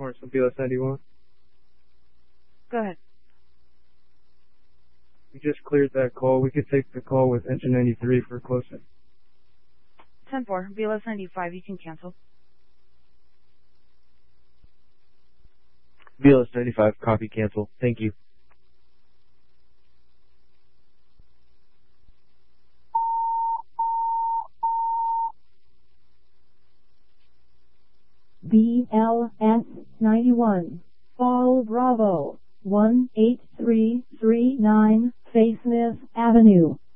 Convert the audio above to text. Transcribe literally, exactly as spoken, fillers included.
Lawrence from B L S ninety-one. Go ahead. We just cleared that call. We could take the call with engine ninety-three for closing. ten four, B L S ninety-five, you can cancel. B L S ninety-five, copy, cancel. Thank you. B L S ninety-one, Fall Bravo, one eight three three nine, Facemas Avenue.